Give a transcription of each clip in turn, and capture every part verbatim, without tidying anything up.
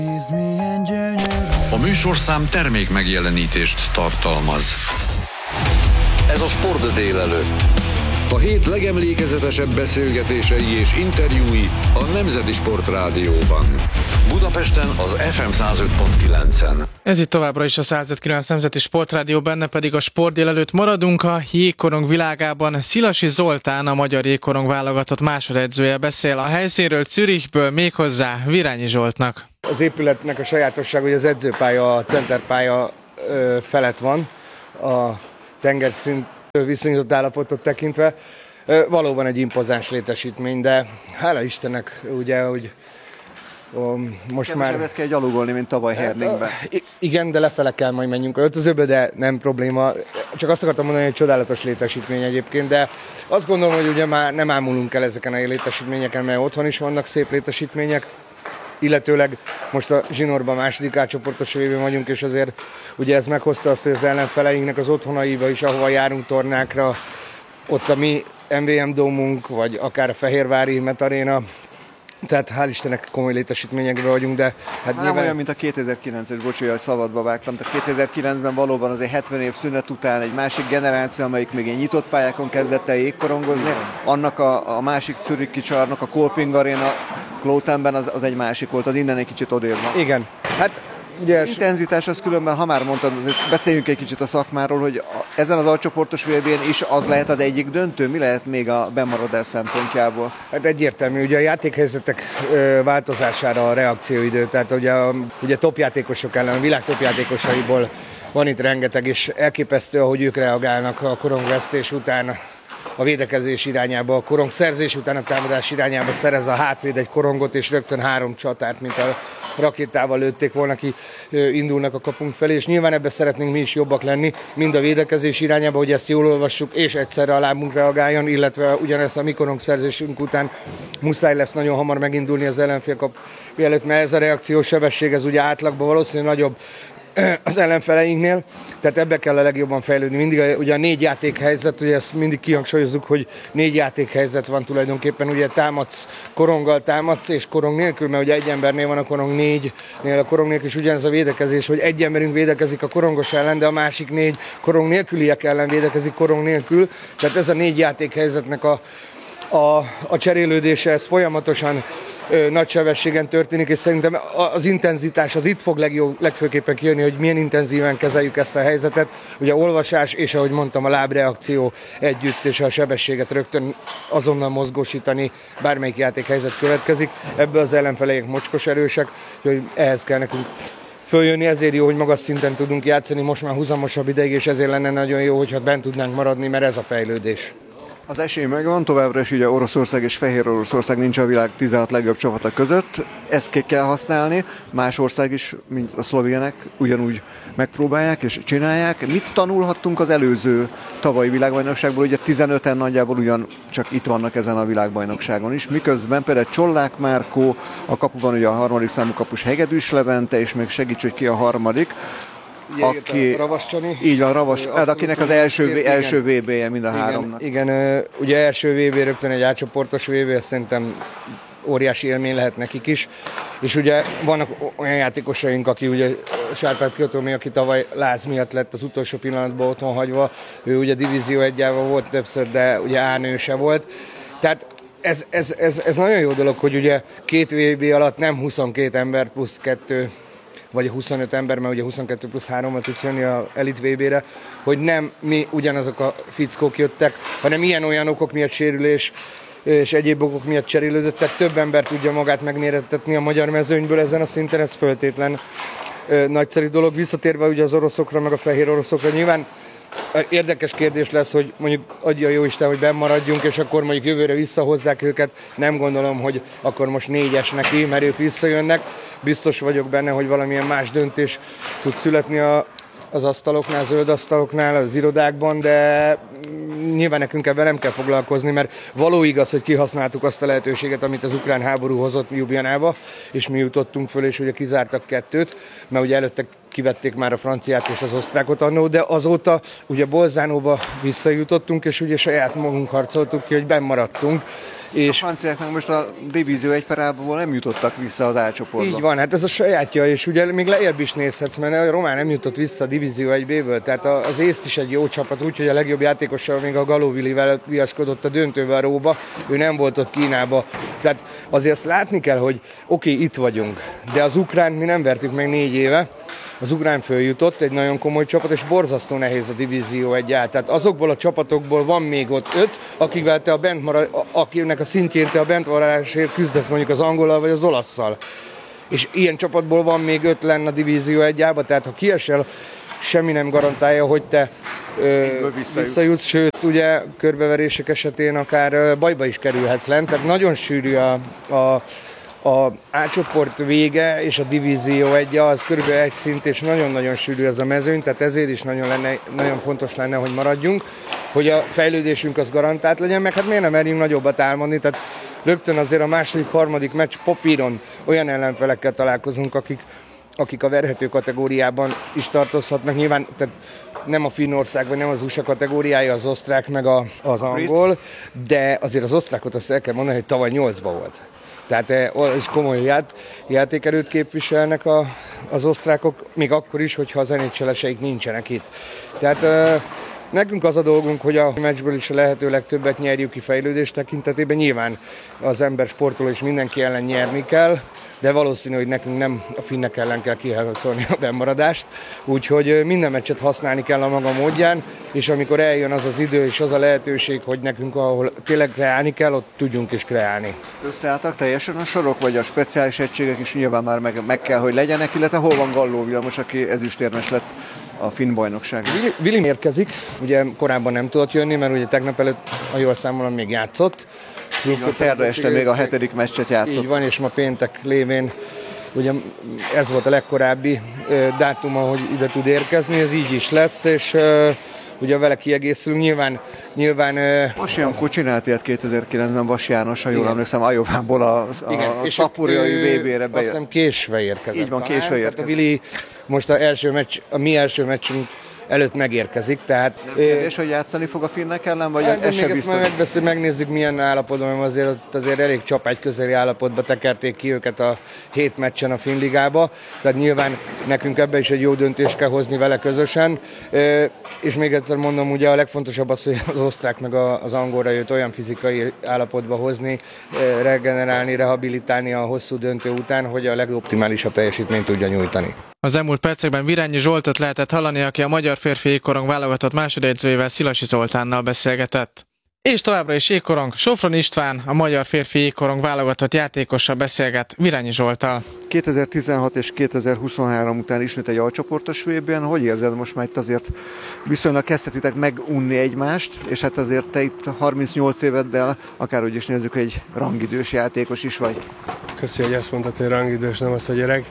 A műsorszám termék megjelenítést tartalmaz. Ez a Sport délelőtt. A hét legemlékezetesebb beszélgetései és interjúi a Nemzeti Sport Rádióban. Budapesten az ef em száz öt pont kilencen. Ez itt továbbra is a száz öt pont kilenc Nemzeti Sport Rádió, benne pedig a Sport délelőtt maradunk. A jégkorong világában Szilasi Zoltán, a magyar jégkorong válogatott másodedzője beszél a helyszínről, Zürichből, méghozzá Virányi Zsoltnak. Az épületnek a sajátosság, hogy az edzőpálya, a centerpálya ö, felett van, a tengerszint viszonyított állapotot tekintve. Ö, valóban egy impozáns létesítmény, de hála Istennek, ugye, hogy ó, most már... Kevesebbet kell gyalogolni, mint tavaly Herlingben. Igen, de lefele kell majd menjünk a öltözőbe, de nem probléma. Csak azt akartam mondani, hogy csodálatos létesítmény egyébként, de azt gondolom, hogy ugye már nem ámulunk el ezeken a létesítményeken, mert otthon is vannak szép létesítmények. Illetőleg most a zsinórban második átcsoportos évben vagyunk, és azért ugye ez meghozta azt, hogy az ellenfeleinknek az otthonaiba is, ahova járunk tornákra, ott a mi em vé em Dómunk, vagy akár a Fehérvári Met Aréna, tehát hál' Istennek komoly létesítményekben vagyunk, de... Hát nem nyilván... olyan, mint a kétezer-kilences, bocsánat, hogy szabadba vágtam, tehát kétezer-kilencben valóban azért hetven év szünet után egy másik generáció, amelyik még egy nyitott pályákon kezdett el jégkorongozni, annak a, a másik Zürichi csarnok, a Kolping Arena Klotenben az, az egy másik volt, az innen egy kicsit odébb van. Igen, hát... Ugye, intenzitás az különben, ha már mondtad, beszéljünk egy kicsit a szakmáról, hogy ezen az alcsoportos vé bén is az lehet az egyik döntő? Mi lehet még a bemaradás szempontjából? Hát egyértelmű, ugye a játékhelyzetek ö, változására a reakcióidő, tehát ugye, ugye topjátékosok ellen, a világ topjátékosaiból van itt rengeteg, és elképesztő, ahogy ők reagálnak a korongvesztés után a védekezés irányába, a korongszerzés után a támadás irányába szerez a hátvéd egy korongot, és rögtön három csatárt, mint a rakétával lőtték volna, ki indulnak a kapunk felé, és nyilván ebben szeretnénk mi is jobbak lenni, mind a védekezés irányába, hogy ezt jól olvassuk, és egyszerre a lábunk reagáljon, illetve ugyanezt a mi korongszerzésünk után muszáj lesz nagyon hamar megindulni az ellenfél kap előtt, mert ez a reakciós sebesség, ez ugye átlagban valószínűleg nagyobb az ellenfeleinknél, tehát ebbe kell a legjobban fejlődni. Mindig a, ugye a négy játékhelyzet, ugye ezt mindig kihangsúlyozzuk, hogy négy játékhelyzet van tulajdonképpen, ugye támadsz, koronggal támadsz, és korong nélkül, mert ugye egy embernél van a korong, négynél a korong nélkül, és ugyanez a védekezés, hogy egy emberünk védekezik a korongos ellen, de a másik négy korong nélküliek ellen védekezik korong nélkül, tehát ez a négy játékhelyzetnek a, a, a cserélődése, ez folyamatosan Ö, nagy sebességen történik, és szerintem az intenzitás az itt fog legjobb, legfőképpen kijönni, hogy milyen intenzíven kezeljük ezt a helyzetet. Ugye a olvasás és, ahogy mondtam, a lábreakció együtt, és a sebességet rögtön azonnal mozgósítani, bármelyik játékhelyzet következik. Ebből az ellenfeleink mocskos erősek, hogy ehhez kell nekünk följönni, ezért jó, hogy magas szinten tudunk játszani most már húzamosabb ideig, és ezért lenne nagyon jó, hogyha bent tudnánk maradni, mert ez a fejlődés. Az esély megvan, továbbra is ugye Oroszország és Fehér Oroszország nincs a világ tizenhat legjobb csapata között, ezt ki kell használni, más ország is, mint a szlovének, ugyanúgy megpróbálják és csinálják. Mit tanulhattunk az előző tavalyi világbajnokságból? Ugye tizenöten nagyjából ugyan csak itt vannak ezen a világbajnokságon is, miközben például Csollák Márkó, a kapuban ugye a harmadik számú kapus Hegedűs Levente, és még segíts, hogy ki a harmadik. Ugye, aki, Ravas Csani. Így van, Ravas, hát akinek az első, igen, első vé bé-je mind a igen, háromnak. Igen, ugye első vé bé, rögtön egy átcsoportos vé bé, szerintem óriási élmény lehet nekik is. És ugye vannak olyan játékosaink, aki ugye Sárpát Kiotomi, aki tavaly láz miatt lett az utolsó pillanatban otthon hagyva, ő ugye divízió egyával volt többször, de ugye A-nő se volt. Tehát ez, ez, ez, ez nagyon jó dolog, hogy ugye két vé bé alatt nem huszonkét ember plusz kettő, vagy huszonöt ember, mert ugye huszonkettő plusz hárommal tudsz jönni a Elit vé bé-re, hogy nem mi ugyanazok a fickók jöttek, hanem ilyen-olyan okok miatt sérülés és egyéb okok miatt cserélődött, tehát több ember tudja magát megmérettetni a magyar mezőnyből ezen a szinten, ez föltétlen ö, nagyszerű dolog. Visszatérve ugye az oroszokra, meg a fehér oroszokra, nyilván érdekes kérdés lesz, hogy mondjuk adja jó Isten, hogy benn maradjunk, és akkor mondjuk jövőre visszahozzák őket. Nem gondolom, hogy akkor most négyes neki, mert ők visszajönnek. Biztos vagyok benne, hogy valamilyen más döntés tud születni a, az asztaloknál, zöld asztaloknál, az irodákban, de nyilván nekünk ebben nem kell foglalkozni, mert való igaz, hogy kihasználtuk azt a lehetőséget, amit az ukrán háború hozott Ljubljanába, és mi jutottunk föl, és ugye kizártak kettőt, mert ugye előtte kivették már a franciát és az osztrákot annó, de azóta ugye Bolzánóba visszajutottunk, és ugye saját magunk harcoltuk ki, hogy benn maradtunk. És a franciák meg most a divízió egy perából nem jutottak vissza az A-csoportba. Így van, hát ez a sajátja, és ugye még lejjebb is nézhetsz, mert a Román nem jutott vissza a divízió egy B-ből, tehát az észt is egy jó csapat, úgyhogy a legjobb játékossal még a Galovilivel viaszkodott a döntőbe a Róba, ő nem volt ott Kínába. Tehát azért azt látni kell, hogy oké, okay, itt vagyunk, de az ukránt mi nem vertük meg négy éve. Az ukrán följutott, egy nagyon komoly csapat, és borzasztó nehéz a divízió egyáltalán. Tehát azokból a csapatokból van még ott öt, akikvel te a bent marad, akinek a szintjén te a bentmaradásért küzdesz, mondjuk az angollal vagy az olasszal. És ilyen csapatból van még öt lenne a divízió egyáltalán, tehát ha kiesel, semmi nem garantálja, hogy te ö, visszajutsz, sőt, ugye körbeverések esetén akár ö, bajba is kerülhetsz lent, tehát nagyon sűrű a, a A A-csoport vége és a divízió egy, az körülbelül egy szint, és nagyon-nagyon sűrű ez a mezőny, tehát ezért is nagyon, lenne, nagyon fontos lenne, hogy maradjunk, hogy a fejlődésünk az garantált legyen, meg hát miért nem merjünk nagyobbat álmodni, tehát rögtön azért a második, harmadik meccs papíron olyan ellenfelekkel találkozunk, akik, akik a verhető kategóriában is tartozhatnak, nyilván tehát nem a Finnország, vagy nem az u es á kategóriája, az osztrák, meg a, az angol, de azért az osztrákot azt el kell mondani, hogy tavaly nyolcba volt. Tehát is komoly ját, játékerőt képviselnek a, az osztrákok, még akkor is, hogyha az en há el-eseik nincsenek itt. Tehát uh, nekünk az a dolgunk, hogy a meccsből is a lehető legtöbbet nyerjük ki fejlődés tekintetében. Nyilván az ember sportoló és mindenki ellen nyerni kell, de valószínű, hogy nekünk nem a finnek ellen kell kiharcolni a bennmaradást. Úgyhogy minden meccset használni kell a maga módján, és amikor eljön az az idő és az a lehetőség, hogy nekünk ahol tényleg kreálni kell, ott tudjunk is kreálni. Összeálltak teljesen a sorok, vagy a speciális egységek is nyilván már meg, meg kell, hogy legyenek, illetve hol van Galló Vilmos, aki ezüstérmes lett a finn bajnokság? Vili érkezik, ugye korábban nem tudott jönni, mert ugye tegnap előtt, ha jól számolom, még játszott. A szerda este még a hetedik meccset játszott. Így van, és ma péntek lévén ugye ez volt a legkorábbi ö, dátuma, hogy ide tud érkezni, ez így is lesz, és ö, ugye vele kiegészülünk. Nyilván... nyilván ö, Most ilyenkor csinált ilyet kétezer-kilencben Vas János, ha jól emlékszem, Ajovából a, a szapurjai vé bé-re bejött. Azt hiszem késve érkezett. Így van, késve érkezett. A Vili most a, első meccs, a mi első meccsünk előtt megérkezik, tehát... Nem kérdés, hogy játszani fog a finnek ellen, vagy hát, ez sem biztos? Majd megbeszél, megnézzük milyen állapotban, mert azért, azért elég csapágy közeli állapotba tekerték ki őket a hét meccsen a Finn ligába, tehát nyilván nekünk ebbe is egy jó döntést kell hozni vele közösen, és még egyszer mondom, ugye a legfontosabb az, hogy az osztrák meg az angolra őt olyan fizikai állapotba hozni, regenerálni, rehabilitálni a hosszú döntő után, hogy a legoptimálisabb teljesítményt tudja nyújtani. Az elmúlt percekben Virányi Zsoltot lehetett hallani, aki a magyar férfi jégkorong válogatott másodedzőjével, Szilasi Zoltánnal beszélgetett. És továbbra is jégkorong, Sofron István, a magyar férfi jégkorong válogatott játékossal beszélget Virányi Zsolttal. kétezer-tizenhat és kétezer-huszonhárom után ismét egy alcsoportos vé bén, hogy érzed most már itt azért viszonylag kezdhetitek megunni egymást, és hát azért te itt harmincnyolc éveddel, akárhogy is nézzük, egy rangidős játékos is vagy. Köszi, hogy ezt mondtad, hogy rangidős, nem az, hogy öreg.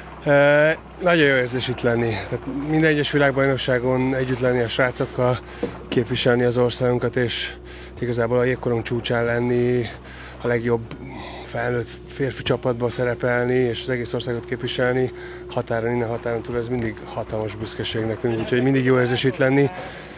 E, nagyon jó érzés itt lenni. Tehát minden egyes világbajnokságon együtt lenni a srácokkal, képviselni az országunkat, és igazából a jégkorong csúcsán lenni, a legjobb felnőtt férfi csapatban szerepelni, és az egész országot képviselni, határon, innen határon túl, ez mindig hatalmas büszkeség nekünk, úgyhogy mindig jó érzés itt lenni,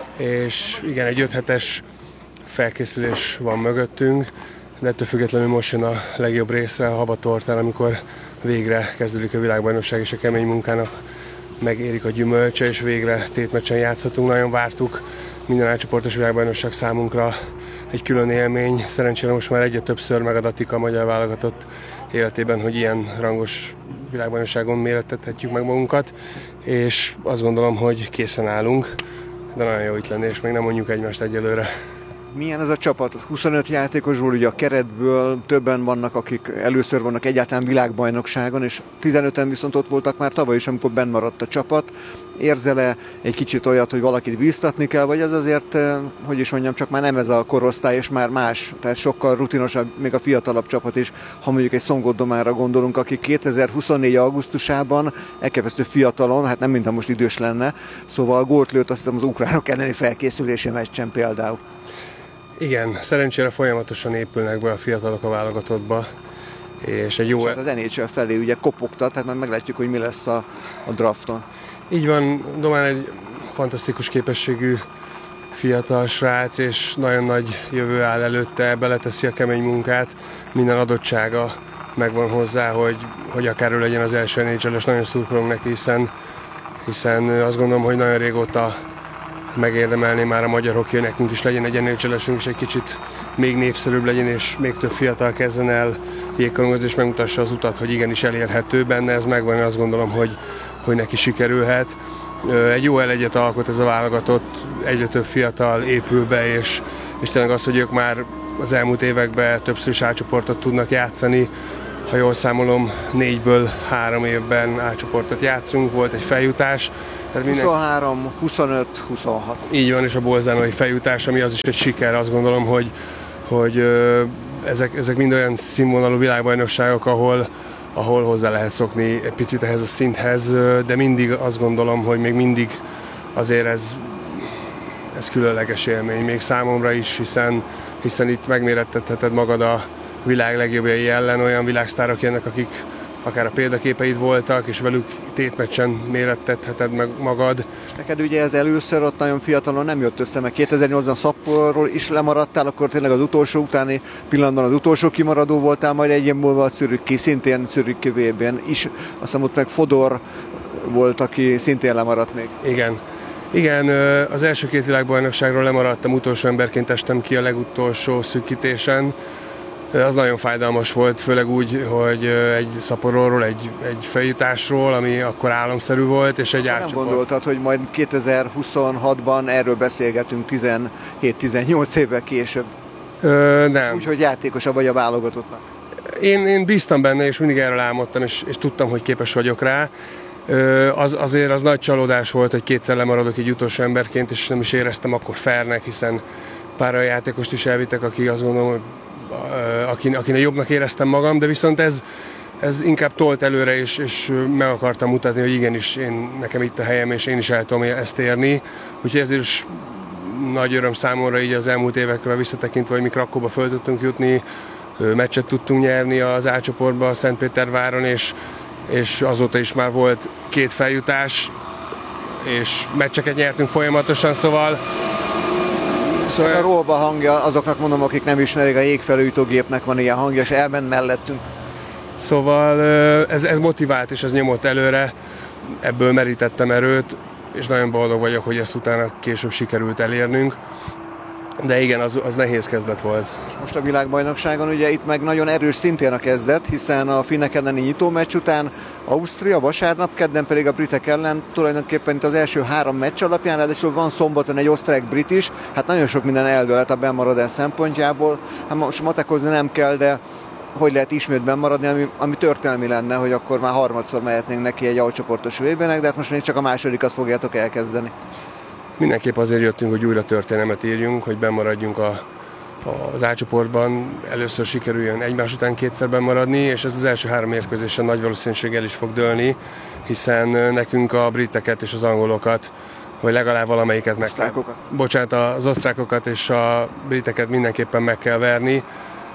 és igen, egy öt hetes felkészülés van mögöttünk, de ettől függetlenül most jön a legjobb része, a habatortán, amikor végre kezdődik a világbajnokság, és a kemény munkának megérik a gyümölcse, és végre tétmeccsen játszhatunk. Nagyon vártuk, minden átcsoportos világbajnokság számunkra egy külön élmény. Szerencsére most már egyre többször megadatik a magyar válogatott életében, hogy ilyen rangos világbajnokságon mérettethetjük meg magunkat, és azt gondolom, hogy készen állunk, de nagyon jó itt lenni, és még nem mondjuk egymást egyelőre. Milyen ez a csapat? huszonöt játékosból, ugye a keretből többen vannak, akik először vannak egyáltalán világbajnokságon, és tizenöten viszont ott voltak már tavaly is, amikor benn maradt a csapat. Érzel-e egy kicsit olyat, hogy valakit bíztatni kell, vagy az azért, hogy is mondjam, csak már nem ez a korosztály, és már más, tehát sokkal rutinosabb, még a fiatalabb csapat is, ha mondjuk egy Szongoddomára gondolunk, aki kétezer-huszonnégy augusztusában elképesztő fiatalon, hát nem mintha most idős lenne, szóval gólt lőtt, azt hiszem, az ukránok elleni felkészülési meccsen például. Igen, szerencsére folyamatosan épülnek be a fiatalok a válogatottba, és egy jó... És hát az en há el felé ugye kopogta, tehát már meglátjuk, hogy mi lesz a, a drafton. Így van, Domán egy fantasztikus képességű fiatal srác, és nagyon nagy jövő áll előtte, beleteszi a kemény munkát, minden adottsága megvan hozzá, hogy, hogy akár ő legyen az első en há el-es, nagyon szurkolunk neki, hiszen, hiszen azt gondolom, hogy nagyon régóta megérdemelné már a magyar hockey, nekünk is legyen egy en há el-esünk, és egy kicsit még népszerűbb legyen, és még több fiatal kezden el jégkorongozni, és megmutassa az utat, hogy igenis elérhető benne, ez megvan, azt gondolom, hogy, hogy neki sikerülhet. Egy jó elegyet alkot ez a válogatott, egyre több fiatal épül be, és, és tényleg az, hogy ők már az elmúlt években többször is átcsoportot tudnak játszani. Ha jól négyből három évben átcsoportot játszunk, volt egy feljutás. Tehát minden... huszonhárom, huszonöt, huszonhat. Így van, és a bolzánói feljutás, ami az is egy siker, azt gondolom, hogy, hogy ö, ezek, ezek mind olyan színvonalú világbajnokságok, ahol, ahol hozzá lehet szokni egy picit ehhez a szinthez, de mindig azt gondolom, hogy még mindig azért ez, ez különleges élmény, még számomra is, hiszen, hiszen itt megmérettetheted magad a világ legjobbjai ellen, olyan világsztárok jönnek, akik akár a példaképeid voltak, és velük tétmeccsen mérettetheted meg magad. És neked ugye ez először ott nagyon fiatalon nem jött össze, mert kétezer-nyolcban Szapporról is lemaradtál, akkor tényleg az utolsó utáni pillanatban az utolsó kimaradó voltál, majd egy év múlva a Zürich, szintén Zürich vé bén is, azt hiszem ott meg Fodor volt, aki szintén lemaradt még. Igen. Igen, az első két világbajnokságról lemaradtam, utolsó emberként estem ki a legutolsó szűkítésen. Az nagyon fájdalmas volt, főleg úgy, hogy egy szaporról, egy, egy feljutásról, ami akkor álomszerű volt, és egy átcsoport. Nem gondoltad, hogy majd kétezer-huszonhatban erről beszélgetünk tizenhét-tizennyolc évvel később? Ö, nem. Úgyhogy játékosabb vagy a válogatottnak. Én, én bíztam benne, és mindig erről álmodtam, és, és tudtam, hogy képes vagyok rá. Ö, az, azért az nagy csalódás volt, hogy kétszer lemaradok egy utolsó emberként, és nem is éreztem akkor fairnek, hiszen pár olyan játékost is elvittek, aki azt gondolom, hogy Akin, akinek jobbnak éreztem magam, de viszont ez, ez inkább tolt előre, és, és meg akartam mutatni, hogy igenis én, nekem itt a helyem, és én is el tudom ezt érni. Úgyhogy ezért is nagy öröm számomra így az elmúlt évekre visszatekintve, hogy mi Krakóba föl tudtunk jutni, meccset tudtunk nyerni az A-csoportba a Szentpéterváron, és, és azóta is már volt két feljutás, és meccseket nyertünk folyamatosan, szóval Szóval a róba hangja, azoknak mondom, akik nem ismerik, a jégfelújítógépnek van ilyen hangja, és elment mellettünk. Szóval ez, ez motivált és ez nyomott előre, ebből merítettem erőt, és nagyon boldog vagyok, hogy ezt utána később sikerült elérnünk. De igen, az, az nehéz kezdet volt. És most a világbajnokságon ugye itt meg nagyon erős szintén a kezdet, hiszen a finnek elleni nyitómeccs után Ausztria vasárnap, kedden pedig a britek ellen, tulajdonképpen itt az első három meccs alapján, ráadásul van szombaton egy osztrák-brit is, hát nagyon sok minden eldőlhet a bennmaradás szempontjából. Hát most matekozni nem kell, de hogy lehet ismét bennmaradni, ami, ami történelmi lenne, hogy akkor már harmadszor mehetnénk neki egy alcsoportos vé bének, de hát most még csak a másodikat fogjátok elkezdeni. Mindenképp azért jöttünk, hogy újra történelmet írjunk, hogy bennmaradjunk a, az A-csoportban. Először sikerüljön egymás után kétszer bennmaradni, és ez az első három mérkőzésen nagy valószínűséggel is fog dőlni, hiszen nekünk a briteket és az angolokat, hogy legalább valamelyiket meg kell. Bocsánat, az osztrákokat és a briteket mindenképpen meg kell verni.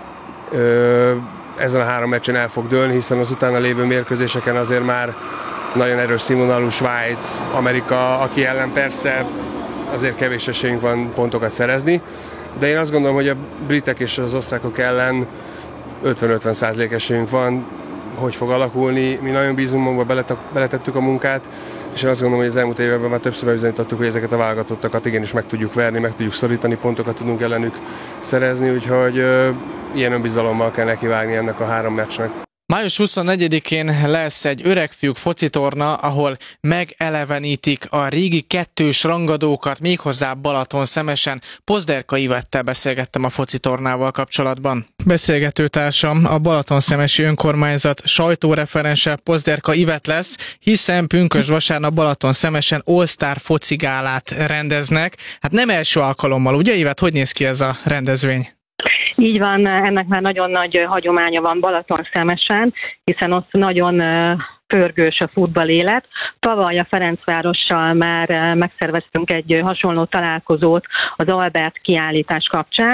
Ezen a három meccsen el fog dőlni, hiszen az utána lévő mérkőzéseken azért már nagyon erős színvonalú Svájc, Amerika, aki ellen persze azért kevés esélyünk van pontokat szerezni, de én azt gondolom, hogy a britek és az osztrákok ellen ötven-ötven százalék esélyünk van, hogy fog alakulni. Mi nagyon bízunk magunkba, beletettük a munkát, és én azt gondolom, hogy az elmúlt években már többször bebizonyítottuk, hogy ezeket a válogatottakat igenis meg tudjuk verni, meg tudjuk szorítani, pontokat tudunk ellenük szerezni, úgyhogy ö, ilyen önbizalommal kell nekivágni ennek a három meccsnek. május huszonnegyedikén lesz egy öregfiúk focitorna, ahol megelevenítik a régi kettős rangadókat, méghozzá Balatonszemesen. Pozderka Ivettel beszélgettem a focitornával kapcsolatban. Beszélgetőtársam a Balatonszemesi önkormányzat sajtóreferense Pozderka Ivet lesz, hiszen pünkösd vasárnap Balatonszemesen All-Star focigálát rendeznek. Hát nem első alkalommal, ugye Ivet? Hogy néz ki ez a rendezvény? Így van, ennek már nagyon nagy hagyománya van Balatonszemesen, hiszen ott nagyon pörgős a futballélet. Tavaly a Ferencvárossal már megszerveztünk egy hasonló találkozót az Albert kiállítás kapcsán,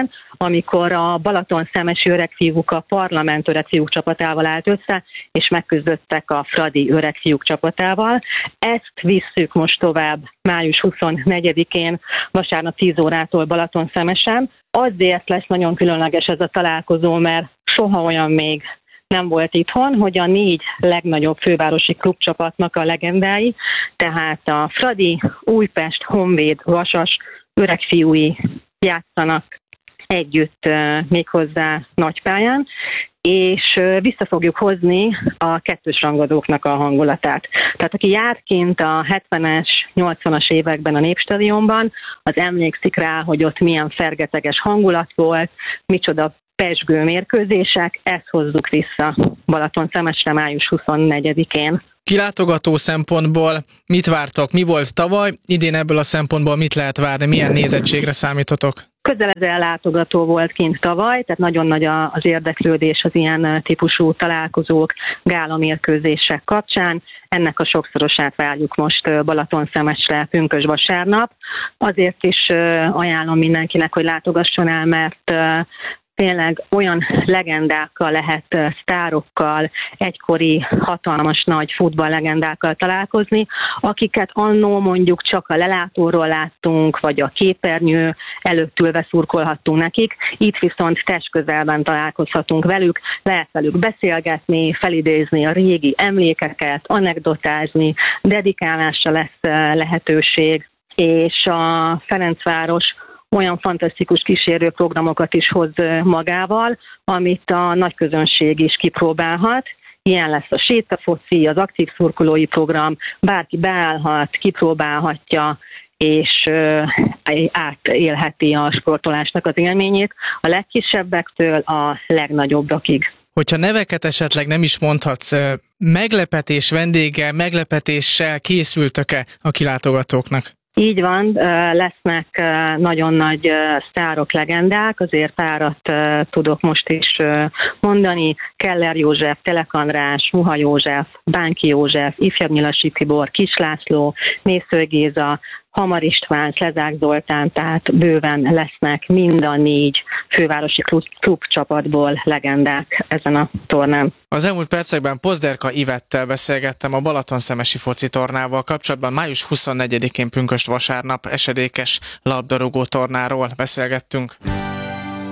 amikor a Balatonszemesi öregfiúk a Parlament öregfiúk csapatával állt össze, és megküzdöttek a Fradi öregfiúk csapatával. Ezt visszük most tovább május huszonnegyedikén, vasárnap tíz órától Balatonszemesen. Azért lesz nagyon különleges ez a találkozó, mert soha olyan még nem volt itthon, hogy a négy legnagyobb fővárosi klubcsapatnak a legendái, tehát a Fradi, Újpest, Honvéd, Vasas öregfiúi játszanak együtt méghozzá nagypályán, és vissza fogjuk hozni a kettős rangadóknak a hangulatát. Tehát aki járt kint a hetvenes, nyolcvanas években a Népstadionban, az emlékszik rá, hogy ott milyen fergeteges hangulat volt, micsoda pezsgő mérkőzések, ezt hozzuk vissza Balatonszemesre május huszonnegyedikén. Kilátogató szempontból mit vártok? Mi volt tavaly? Idén ebből a szempontból mit lehet várni? Milyen nézettségre számítotok? Közel ezer látogató volt kint tavaly, tehát nagyon nagy az érdeklődés az ilyen típusú találkozók, gálamérkőzések kapcsán. Ennek a sokszorosát várjuk most Balatonszemesre pünkösd vasárnap. Azért is ajánlom mindenkinek, hogy látogasson el, mert tényleg olyan legendákkal lehet, sztárokkal, egykori hatalmas nagy futballlegendákkal találkozni, akiket annó mondjuk csak a lelátóról láttunk, vagy a képernyő előtt ülve szurkolhattunk nekik, itt viszont testközelben találkozhatunk velük, lehet velük beszélgetni, felidézni a régi emlékeket, anekdotázni, dedikálásra lesz lehetőség, és a Ferencváros olyan fantasztikus kísérő programokat is hoz magával, amit a nagy közönség is kipróbálhat. Ilyen lesz a sétafoci, az aktív szurkolói program, bárki beállhat, kipróbálhatja, és átélheti a sportolásnak az élményét a legkisebbektől a legnagyobbakig. Hogyha neveket esetleg nem is mondhatsz, meglepetés vendége, meglepetéssel készültök-e a kilátogatóknak? Így van, lesznek nagyon nagy sztárok, legendák, azért párat tudok most is mondani. Keller József, Telek András, Muha József, Bánki József, Ifjabb Nyilasi Tibor, Kis László, Mészöly Géza, Hamar István, Szezák Zoltán, tehát bőven lesznek mind a négy fővárosi klub, klubcsapatból legendák ezen a tornán. Az elmúlt percekben Pozderka Ivettel beszélgettem a Balatonszemesi foci tornával kapcsolatban. május huszonnegyedikén pünkösd vasárnap esedékes labdarúgó tornáról beszélgettünk.